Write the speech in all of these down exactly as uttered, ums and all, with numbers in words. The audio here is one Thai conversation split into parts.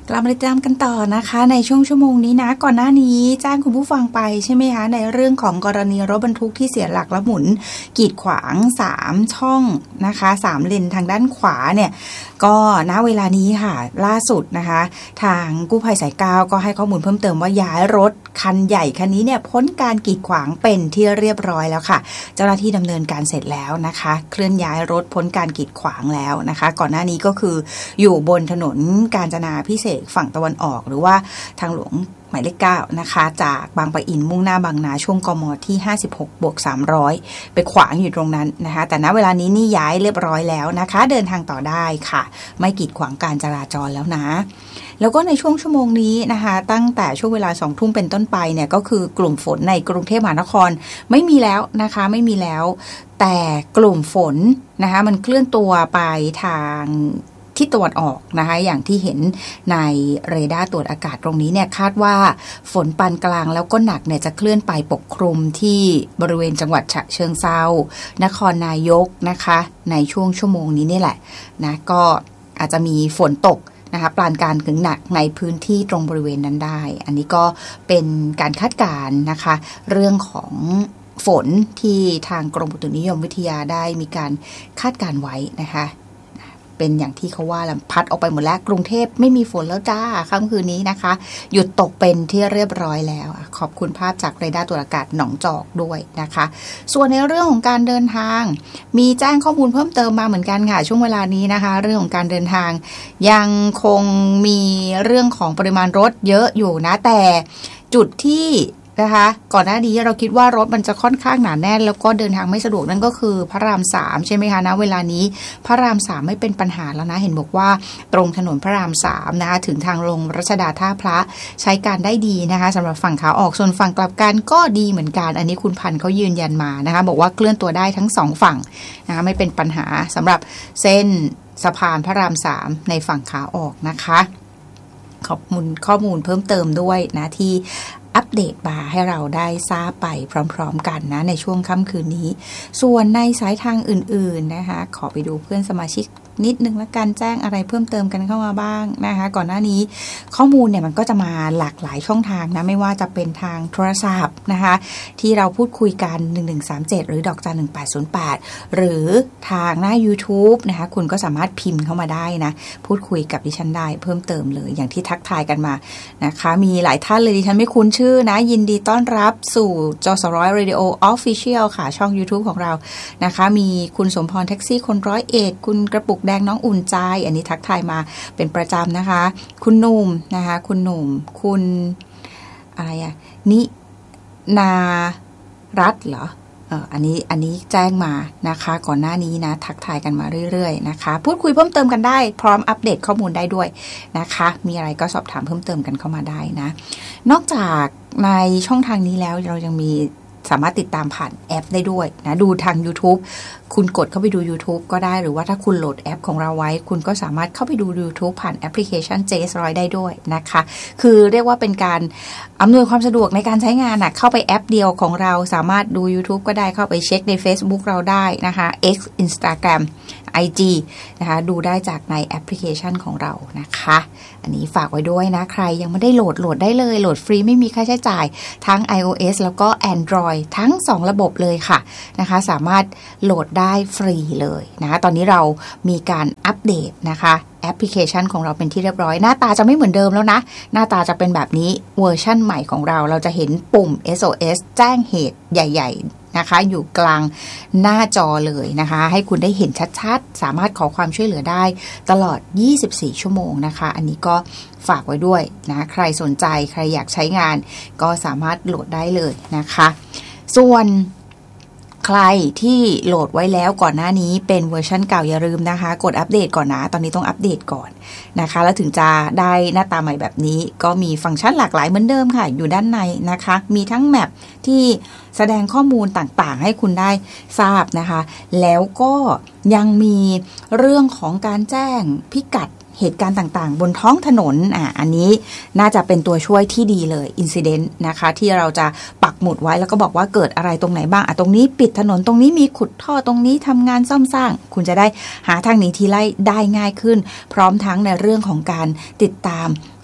กลับมาติดตามกันต่อนะคะในช่วงชั่วโมงนี้นะก่อนหน้านี้แจ้งคุณผู้ฟังไปใช่ไหมคะในเรื่องของกรณีรถบรรทุกที่เสียหลักและหมุนกีดขวางสามช่องนะคะสามเลนทางด้านขวาเนี่ยก็ณเวลานี้ค่ะล่าสุดนะคะทางกู้ภัยสายเก้าก็ให้ข้อมูลเพิ่มเติมว่าย้ายรถคันใหญ่คันนี้เนี่ยพ้นการกีดขวางเป็นที่เรียบร้อยแล้วค่ะเจ้าหน้าที่ดำเนินการเสร็จแล้วนะคะเคลื่อนย้ายรถพ้นการกีดขวางแล้วนะคะก่อนหน้านี้ก็คืออยู่บนถนนกาญจนาภิเษกฝั่งตะวันออกหรือว่าทางหลวงหมายเลขเก้านะคะจากบางปะอินมุ่งหน้าบางนาช่วงกมที่ห้าสิบหกบวกสามร้อยไปขวางอยู่ตรงนั้นนะคะแต่ณเวลานี้นี่ย้ายเรียบร้อยแล้วนะคะเดินทางต่อได้ค่ะไม่กีดขวางการจราจรแล้วนะแล้วก็ในช่วงชั่วโมงนี้นะคะตั้งแต่ช่วงเวลาสองทุ่มเป็นต้นไปเนี่ยก็คือกลุ่มฝนในกรุงเทพมหานครไม่มีแล้วนะคะไม่มีแล้วแต่กลุ่มฝนนะคะมันเคลื่อนตัวไปทางที่ตะวันออกนะคะอย่างที่เห็นในเรดาร์ตรวจอากาศตรงนี้เนี่ยคาดว่าฝนปานกลางแล้วก็หนักเนี่ยจะเคลื่อนไปปกคลุมที่บริเวณจังหวัดฉะเชิงเทรานครนายกนะคะในช่วงชั่วโมงนี้นี่แหละนะก็อาจจะมีฝนตกนะคะปานกลางถึงหนักในพื้นที่ตรงบริเวณนั้นได้อันนี้ก็เป็นการคาดการณ์นะคะเรื่องของฝนที่ทางกรมอุตุนิยมวิทยาได้มีการคาดการณ์ไว้นะคะเป็นอย่างที่เขาว่าแล้วพัดออกไปหมดแล้วกรุงเทพไม่มีฝนแล้วจ้าค่ำคืนนี้นะคะหยุดตกเป็นที่เรียบร้อยแล้วขอบคุณภาพจากเรดาร์ตรวจอากาศหนองจอกด้วยนะคะส่วนในเรื่องของการเดินทางมีแจ้งข้อมูลเพิ่มเติมมาเหมือนกันค่ะช่วงเวลานี้นะคะเรื่องของการเดินทางยังคงมีเรื่องของปริมาณรถเยอะอยู่นะแต่จุดที่นะคะก่อนหน้านี้เราคิดว่ารถมันจะค่อนข้างหนาแน่นแล้วก็เดินทางไม่สะดวกนั่นก็คือพระรามสามใช่ไหมคะนะเวลานี้พระรามสามไม่เป็นปัญหาแล้วนะเห็นบอกว่าตรงถนนพระรามสามนะคะถึงทางลงรัชดาท่าพระใช้การได้ดีนะคะสำหรับฝั่งขาออกส่วนฝั่งกลับกันก็ดีเหมือนกันอันนี้คุณพันธ์เขายืนยันมานะคะบอกว่าเคลื่อนตัวได้ทั้งสองฝั่งนะคะไม่เป็นปัญหาสำหรับเส้นสะพานพระรามสามในฝั่งขาออกนะคะขอบคุณข้อมูลเพิ่มเติมด้วยนะที่อัปเดตมาให้เราได้ทราบไปพร้อมๆกันนะในช่วงค่ำคืนนี้ส่วนในสายทางอื่นๆนะคะขอไปดูเพื่อนสมาชิกนิดนึงแล้วกันแจ้งอะไรเพิ่มเติมกันเข้ามาบ้างนะคะก่อนหน้านี้ข้อมูลเนี่ยมันก็จะมาหลากหลายช่องทางนะไม่ว่าจะเป็นทางโทรศัพท์นะคะที่เราพูดคุยกันหนึ่งหนึ่งสามเจ็ดหรือดอกจันหนึ่งแปดศูนย์แปดหรือทางหน้า YouTube นะคะคุณก็สามารถพิมพ์เข้ามาได้นะพูดคุยกับดิฉันได้เพิ่มเติมเลยอย่างที่ทักทายกันมานะคะมีหลายท่านเลยดิฉันไม่คุ้นชื่อนะยินดีต้อนรับสู่จสร้อย Radio Official ค่ะช่อง YouTube ของเรานะคะมีคุณสมพรแท็กซี่คนร้อยเอ็ดคุณกระปุกแดงน้องอุ่นใจอันนี้ทักทายมาเป็นประจำนะคะคุณหนุ่มนะคะคุณหนุ่มคุณอะไรอะนินารัตน์เหรอเอออันนี้อันนี้แจ้งมานะคะก่อนหน้านี้นะทักทายกันมาเรื่อยๆนะคะพูดคุยเพิ่มเติมกันได้พร้อมอัปเดตข้อมูลได้ด้วยนะคะมีอะไรก็สอบถามเพิ่มเติมกันเข้ามาได้นะนอกจากในช่องทางนี้แล้วเรายังมีสามารถติดตามผ่านแอปได้ด้วยนะดูทาง YouTube คุณกดเข้าไปดู YouTube ก็ได้หรือว่าถ้าคุณโหลดแอปของเราไว้คุณก็สามารถเข้าไปดู YouTube ผ่านแอปพลิเคชัน เจ เอส หนึ่งร้อย ได้ด้วยนะคะคือเรียกว่าเป็นการอำนวยความสะดวกในการใช้งานนะเข้าไปแอปเดียวของเราสามารถดู YouTube ก็ได้เข้าไปเช็คใน Facebook เราได้นะคะ X Instagram ไอ จี นะคะดูได้จากในแอปพลิเคชันของเรานะคะอันนี้ฝากไว้ด้วยนะใครยังไม่ได้โหลดโหลดได้เลยโหลดฟรีไม่มีค่าใช้จ่ายทั้ง iOS แล้วก็ Android ทั้งสองระบบเลยค่ะนะคะสามารถโหลดได้ฟรีเลยนะคะตอนนี้เรามีการอัปเดตนะคะแอปพลิเคชันของเราเป็นที่เรียบร้อยหน้าตาจะไม่เหมือนเดิมแล้วนะหน้าตาจะเป็นแบบนี้เวอร์ชั่นใหม่ของเราเราจะเห็นปุ่ม เอส โอ เอส แจ้งเหตุใหญ่ๆนะคะอยู่กลางหน้าจอเลยนะคะให้คุณได้เห็นชัดๆสามารถขอความช่วยเหลือได้ตลอดยี่สิบสี่ชั่วโมงนะคะอันนี้ก็ฝากไว้ด้วยนะใครสนใจใครอยากใช้งานก็สามารถโหลดได้เลยนะคะส่วนใครที่โหลดไว้แล้วก่อนหน้านี้เป็นเวอร์ชันเก่าอย่าลืมนะคะกดอัปเดตก่อนนะตอนนี้ต้องอัปเดตก่อนนะคะแล้วถึงจะได้หน้าตาใหม่แบบนี้ก็มีฟังก์ชันหลากหลายเหมือนเดิมค่ะอยู่ด้านในนะคะมีทั้งแมปที่แสดงข้อมูลต่างๆให้คุณได้ทราบนะคะแล้วก็ยังมีเรื่องของการแจ้งพิกัดเหตุการณ์ต่างๆบนท้องถนนอ่ะอันนี้น่าจะเป็นตัวช่วยที่ดีเลย incident นะคะที่เราจะปักหมุดไว้แล้วก็บอกว่าเกิดอะไรตรงไหนบ้างอ่ะตรงนี้ปิดถนนตรงนี้มีขุดท่อตรงนี้ทำงานซ่อมสร้างคุณจะได้หาทางหนีทีไล่ได้ง่ายขึ้นพร้อมทั้งในเรื่องของการติดตาม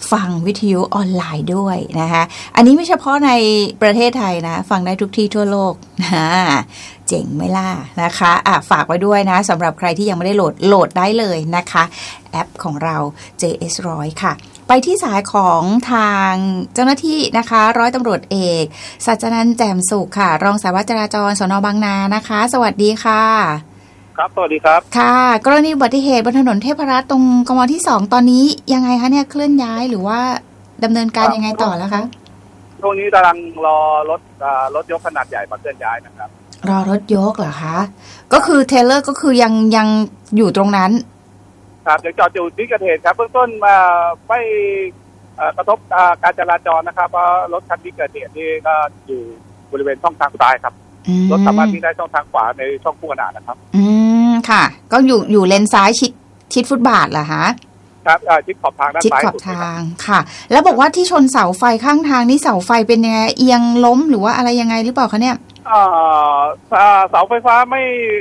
ฟังวิทยุออนไลน์ด้วยนะคะอันนี้ไม่เฉพาะในประเทศไทยนะฟังได้ทุกที่ทั่วโลกนะเจ๋งไหมล่ะนะคะอ่ะฝากไว้ด้วยนะสำหรับใครที่ยังไม่ได้โหลดโหลดได้เลยนะคะแอปของเรา เจ เอส หนึ่งร้อย ค่ะไปที่สายของทางเจ้าหน้าที่นะคะร้อยตำรวจเอกสัจนันท์แจ่มสุขค่ะรองสารวัตรจราจรสน.บางนานะคะสวัสดีค่ะครับสวัสดีครับค่ะกรณีอุบัติเหตุบนถนนเทพรัตน์ตรงกม.ที่สองตอนนี้ยังไงคะเนี่ยเคลื่อนย้ายหรือว่าดำเนินการยังไงต่อแล้วคะช่วงนี้กำลังรอรถรถยกขนาดใหญ่มาเคลื่อนย้ายนะครับรอรถยกเหรอคะก็คือเทเลอร์ก็คือยังยังอยู่ตรงนั้นครับยังจอดอยู่ที่เกิดเหตุครับเบื้องต้นมาไม่กระทบการจราจรนะครับเพราะรถคันที่เกิดเหตุนี่ก็อยู่บริเวณช่องทางซ้ายครับรถสามารถวิ่งได้ช่องทางขวาในช่องคู่ขนานนะครับอืมค่ะก็อยู่อยู่เลนซ้ายชิดชิดฟุตบาทเหรอคะครับชิดขอบทางด้านซ้ายชิดขอบทางค่ะแล้วบอกว่าที่ชนเสาไฟข้างทางนี่เสาไฟเป็นยังไงเอียงล้มหรือว่าอะไรยังไงหรือเปล่าคะเนี่ยเสาไฟฟ้าไม่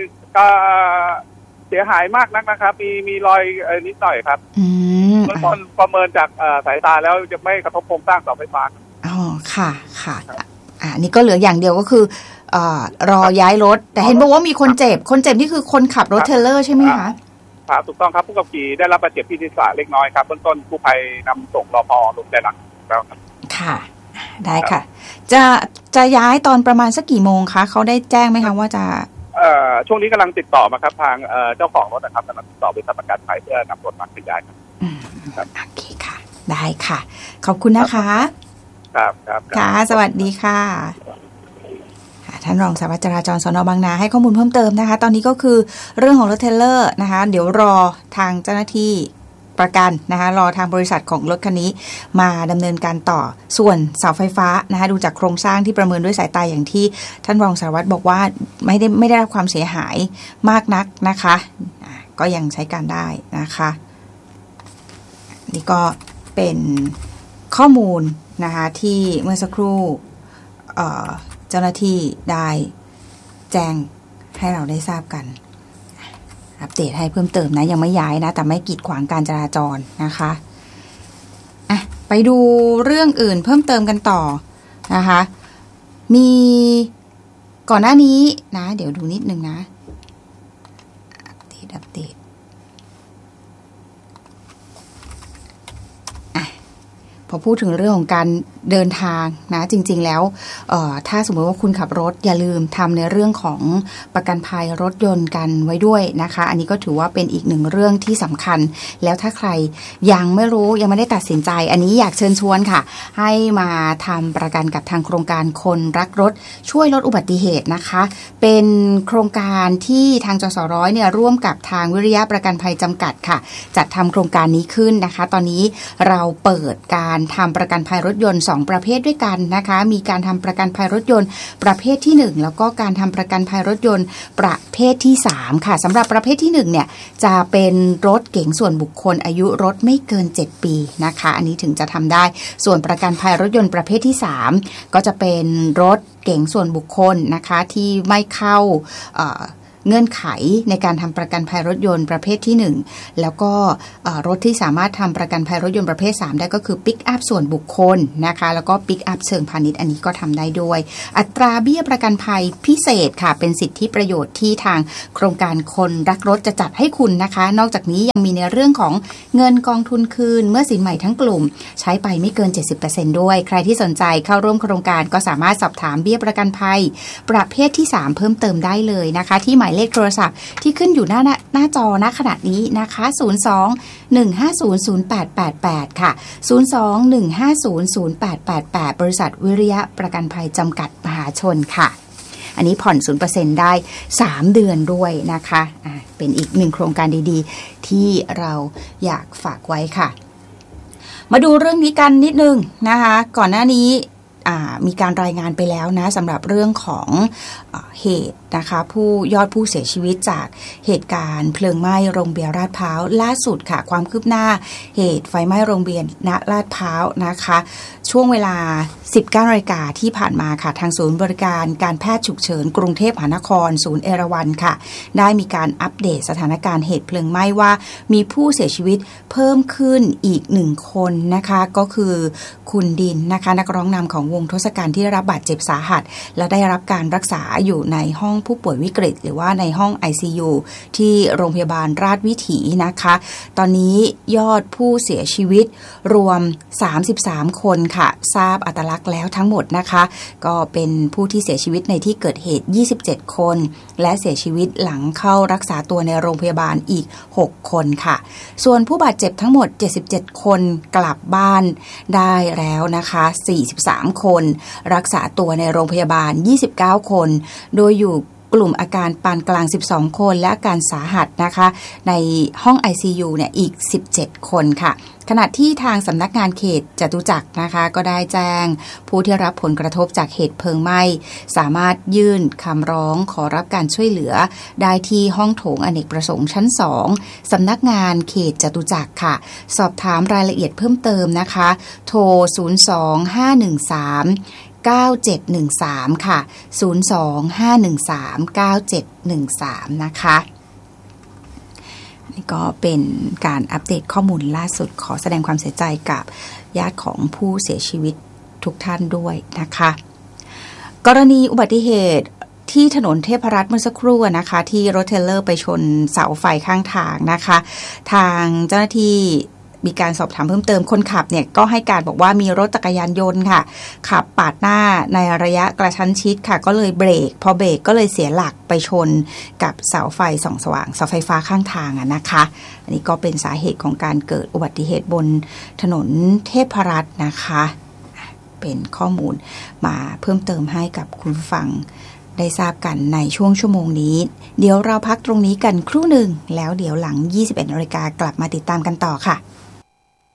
เสียหายมากนักนะครับมีมีรอยนิดหน่อยครับเมื่อตอนประเมินจากสายตาแล้วจะไม่กระทบโครงสร้างเสาไฟฟ้าอ๋อค่ะค่ะอ่านี่ก็เหลืออย่างเดียวก็คืออ่ารอย้ายรถแต่เห็นบอกว่ามีคนเจ็บคนเจ็บนี่คือคนขับรถเทรลเลอร์ใช่ไหมคะครับถูกต้องครับผู้ขับขี่ได้รับบาดเจ็บที่ศีรษะเล็กน้อยครับเบื้องต้นกู้ภัยนำส่งรพ.ลงได้หลังแล้วครับค่ะได้ค่ะจะจะย้ายตอนประมาณสักกี่โมงคะเขาได้แจ้งไหมคะว่าจะเอ่อช่วงนี้กำลังติดต่อมาครับทางเอ่อเจ้าของรถนะครับกำลังติดต่อบริษัทประกันภัยเพื่อนำรถมาขยายครับอืมโอเคค่ะได้ค่ะขอบคุณนะคะครับครับค่ะสวัสดีค่ะท่านรองสารวัตรจราจรสน.บางนาให้ข้อมูลเพิ่มเติมนะคะตอนนี้ก็คือเรื่องของรถเทรลเลอร์นะคะเดี๋ยวรอทางเจ้าหน้าที่ประกันนะคะรอทางบริษัทของรถคันนี้มาดำเนินการต่อส่วนเสาไฟฟ้านะคะดูจากโครงสร้างที่ประเมินด้วยสายตาอย่างที่ท่านรองสารวัตรบอกว่าไม่ได้ไม่ได้รับความเสียหายมากนักนะคะก็ยังใช้การได้นะคะนี่ก็เป็นข้อมูลนะคะที่เมื่อสักครู่เอ่อเจ้าหน้าที่ได้แจ้งให้เราได้ทราบกันอัปเดตให้เพิ่มเติมนะยังไม่ย้ายนะแต่ไม่กีดขวางการจราจรนะคะอ่ะไปดูเรื่องอื่นเพิ่มเติมกันต่อนะคะมีก่อนหน้านี้นะเดี๋ยวดูนิดนึงนะอัปเดตอัปเดตพอพูดถึงเรื่องของการเดินทางนะจริงๆแล้วถ้าสมมติว่าคุณขับรถอย่าลืมทำในเรื่องของประกันภัยรถยนต์กันไว้ด้วยนะคะอันนี้ก็ถือว่าเป็นอีกหนึ่งเรื่องที่สำคัญแล้วถ้าใครยังไม่รู้ยังไม่ได้ตัดสินใจอันนี้อยากเชิญชวนค่ะให้มาทำประกันกับทางโครงการคนรักรถช่วยลดอุบัติเหตุนะคะเป็นโครงการที่ทางจสร้อยเนี่ยร่วมกับทางวิริยะประกันภัยจำกัดค่ะจัดทำโครงการนี้ขึ้นนะคะตอนนี้เราเปิดการทำประกันภัยรถยนต์สองประเภทด้วยกันนะคะมีการทำประกันภัยรถยนต์ประเภทที่หนึ่งแล้วก็การทำประกันภัยรถยนต์ประเภทที่สามค่ะสำหรับประเภทที่หนึ่งเนี่ยจะเป็นรถเก๋งส่วนบุคคลอายุรถไม่เกินเจ็ดปีนะคะอันนี้ถึงจะทำได้ส่วนประกันภัยรถยนต์ประเภทที่สามก็จะเป็นรถเก๋งส่วนบุคคลนะคะที่ไม่เข้าเอ่อเงื่อนไขในการทำประกันภัยรถยนต์ประเภทที่หนึ่งแล้วก็รถที่สามารถทำประกันภัยรถยนต์ประเภทสามได้ก็คือปิกอัพส่วนบุคคลนะคะแล้วก็ปิกอัพเชิงพาณิชย์อันนี้ก็ทำได้ด้วยอัตราเบี้ยประกันภัยพิเศษค่ะเป็นสิทธิประโยชน์ที่ทางโครงการคนรักรถจะจัดให้คุณนะคะนอกจากนี้ยังมีในเรื่องของเงินกองทุนคืนเมื่อสินใหม่ทั้งกลุ่มใช้ไปไม่เกิน เจ็ดสิบเปอร์เซ็นต์ ด้วยใครที่สนใจเข้าร่วมโครงการก็สามารถสอบถามเบี้ยประกันภัยประเภทที่สามเพิ่มเติมได้เลยนะคะที่หมายเลขโทรศัพท์ที่ขึ้นอยู่หน้าหน้าจอณขณะนี้นะคะศูนย์ สอง หนึ่ง ห้า ศูนย์ ศูนย์ แปด แปด แปดค่ะศูนย์ สอง หนึ่ง ห้า ศูนย์ ศูนย์ แปด แปด แปดบริษัทวิริยะประกันภัยจำกัดมหาชนค่ะอันนี้ผ่อน ศูนย์เปอร์เซ็นต์ ได้สามเดือนด้วยนะคะอ่าเป็นอีกหนึ่งโครงการดีๆที่เราอยากฝากไว้ค่ะมาดูเรื่องนี้กันนิดนึงนะคะก่อนหน้านี้มีการรายงานไปแล้วนะสำหรับเรื่องของเอ่อเหตุนะคะผู้ยอดผู้เสียชีวิตจากเหตุการณ์เพลิงไหม้โรงเบียร์ลาดพร้าวล่าสุดค่ะความคืบหน้าเหตุไฟไหม้โรงเบียร์ณลาดพร้าวนะคะช่วงเวลา สิบเก้านาฬิกาที่ผ่านมาค่ะทางศูนย์บริการการแพทย์ฉุกเฉินกรุงเทพมหานครศูนย์เอราวัณค่ะได้มีการอัปเดตสถานการณ์เหตุเพลิงไหม้ว่ามีผู้เสียชีวิตเพิ่มขึ้นอีกหนึ่งคนนะคะก็คือคุณดินนะคะนักร้องนำของวงทศกัณฐ์ที่ได้รับบาดเจ็บสาหัสและได้รับการรักษาอยู่ในห้องผู้ป่วยวิกฤตหรือว่าในห้อง ไอ ซี ยู ที่โรงพยาบาลราชวิถีนะคะตอนนี้ยอดผู้เสียชีวิตรวมสามสิบสามคนค่ะทราบอัตลักษณ์แล้วทั้งหมดนะคะก็เป็นผู้ที่เสียชีวิตในที่เกิดเหตุยี่สิบเจ็ดคนและเสียชีวิตหลังเข้ารักษาตัวในโรงพยาบาลอีกหกคนค่ะส่วนผู้บาดเจ็บทั้งหมดเจ็ดสิบเจ็ดคนกลับบ้านได้แล้วนะคะสี่สิบสามคนรักษาตัวในโรงพยาบาลยี่สิบเก้าคนโดยอยู่กลุ่มอาการปานกลางสิบสองคนและอาการสาหัสนะคะในห้อง ไอ ซี ยู เนี่ยอีกสิบเจ็ดคนค่ะขณะที่ทางสำนักงานเขตจตุจักรนะคะก็ได้แจ้งผู้ที่รับผลกระทบจากเหตุเพลิงไหม้สามารถยื่นคำร้องขอรับการช่วยเหลือได้ที่ห้องโถงอเนกประสงค์ชั้นสองสำนักงานเขตจตุจักรค่ะสอบถามรายละเอียดเพิ่มเติมนะคะโทรศูนย์ สอง ห้า หนึ่ง สาม เก้า เจ็ด หนึ่ง สามค่ะศูนย์ สอง ห้า หนึ่ง สาม เก้า เจ็ด หนึ่ง สามนะคะนี่ก็เป็นการอัปเดตข้อมูลล่าสุดขอแสดงความเสียใจกับญาติของผู้เสียชีวิตทุกท่านด้วยนะคะกรณีอุบัติเหตุที่ถนนเทพรัตน์เมื่อสักครู่นะคะที่รถเทรลเลอร์ไปชนเสาไฟข้างทางนะคะทางเจ้าหน้าที่มีการสอบถามเพิ่มเติมคนขับเนี่ยก็ให้การบอกว่ามีรถจักรยานยนต์ค่ะขับปาดหน้าในระยะกระชั้นชิดค่ะก็เลยเบรกพอเบรกก็เลยเสียหลักไปชนกับเสาไฟส่องสว่างเสาไฟฟ้าข้างทางอ่ะนะคะอันนี้ก็เป็นสาเหตุของการเกิดอุบัติเหตุบนถนนเทพรัตน์นะคะเป็นข้อมูลมาเพิ่มเติมให้กับคุณผู้ฟังได้ทราบกันในช่วงชั่วโมงนี้เดี๋ยวเราพักตรงนี้กันครู่หนึ่งแล้วเดี๋ยวหลัง ยี่สิบเอ็ดนาฬิกากลับมาติดตามกันต่อค่ะ